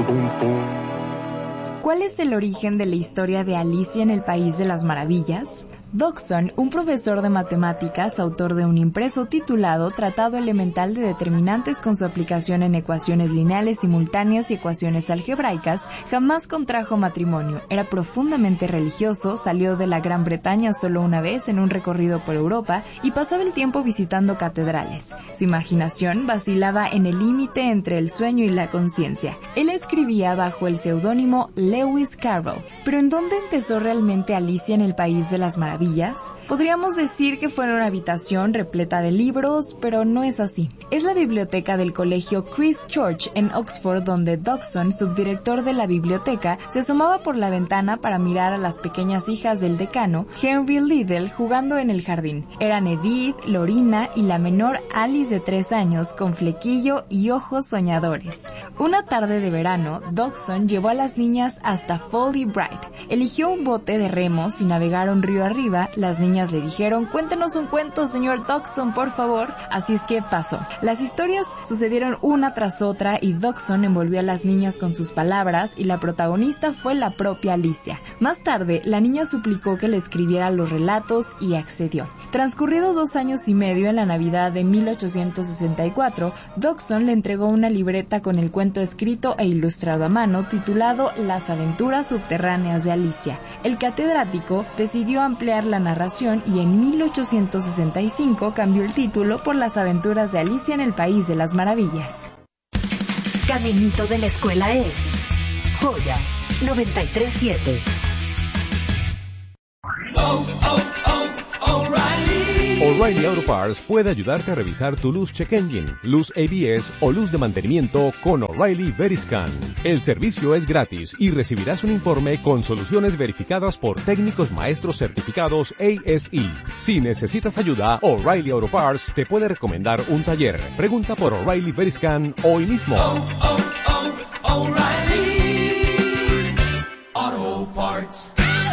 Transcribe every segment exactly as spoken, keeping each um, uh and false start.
¿Cuál es el origen de la historia de Alicia en el País de las Maravillas? Dodgson, un profesor de matemáticas, autor de un impreso titulado Tratado Elemental de Determinantes con su aplicación en ecuaciones lineales simultáneas y ecuaciones algebraicas, jamás contrajo matrimonio. Era profundamente religioso, salió de la Gran Bretaña solo una vez en un recorrido por Europa y pasaba el tiempo visitando catedrales. Su imaginación vacilaba en el límite entre el sueño y la conciencia. Él escribía bajo el seudónimo Lewis Carroll. ¿Pero en dónde empezó realmente Alicia en el País de las Maravillas? Podríamos decir que fue en una habitación repleta de libros, pero no es así. Es la biblioteca del colegio Christ Church en Oxford, donde Dodgson, subdirector de la biblioteca, se asomaba por la ventana para mirar a las pequeñas hijas del decano, Henry Liddell, jugando en el jardín. Eran Edith, Lorina y la menor Alice de tres años, con flequillo y ojos soñadores. Una tarde de verano, Dodgson llevó a las niñas hasta Folly Bright. Eligió un bote de remos y navegaron río arriba. Las niñas le dijeron: cuéntenos un cuento, señor Dodgson, por favor. Así es que pasó. Las historias sucedieron una tras otra y Dodgson envolvió a las niñas con sus palabras y la protagonista fue la propia Alicia. Más tarde, la niña suplicó que le escribiera los relatos y accedió. Transcurridos dos años y medio, en la Navidad de mil ochocientos sesenta y cuatro, Dodgson le entregó una libreta con el cuento escrito e ilustrado a mano titulado Las aventuras subterráneas de Alicia. El catedrático decidió ampliar la narración y en mil ochocientos sesenta y cinco cambió el título por Las aventuras de Alicia en el País de las Maravillas. Caminito de la escuela es Joya noventa y tres punto siete. Oh, oh, oh, O'Reilly. O'Reilly Auto Parts puede ayudarte a revisar tu luz check engine, luz A B S o luz de mantenimiento con O'Reilly Veriscan. El servicio es gratis y recibirás un informe con soluciones verificadas por técnicos maestros certificados A S E. Si necesitas ayuda, O'Reilly Auto Parts te puede recomendar un taller. Pregunta por O'Reilly Veriscan hoy mismo. Oh, oh, oh, O'Reilly Auto Parts.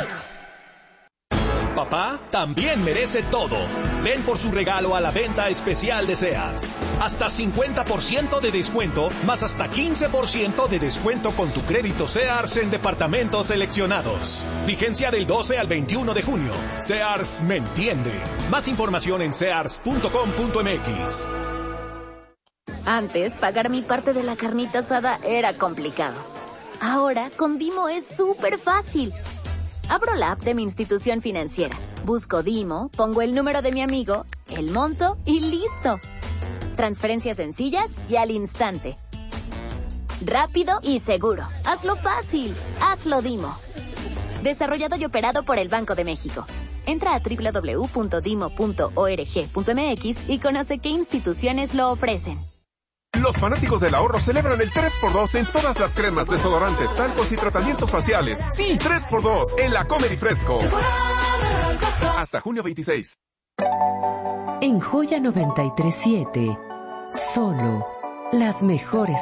Papá también merece todo. Ven por su regalo a la venta especial de Sears. Hasta cincuenta por ciento de descuento, más hasta quince por ciento de descuento con tu crédito Sears en departamentos seleccionados. Vigencia del doce al veintiuno de junio. Sears me entiende. Más información en sears punto com punto m x. Antes, pagar mi parte de la carnita asada era complicado. Ahora, con Dimo es súper fácil. Abro la app de mi institución financiera, busco Dimo, pongo el número de mi amigo, el monto y ¡listo! Transferencias sencillas y al instante. Rápido y seguro. Hazlo fácil. Hazlo Dimo. Desarrollado y operado por el Banco de México. Entra a doble u doble u doble u punto dimo punto org punto m x y conoce qué instituciones lo ofrecen. Los fanáticos del ahorro celebran el tres por dos en todas las cremas, desodorantes, talcos y tratamientos faciales. Sí, tres por dos en la Comer y Fresco. Hasta junio veintiséis. En Joya noventa y tres punto siete, solo las mejores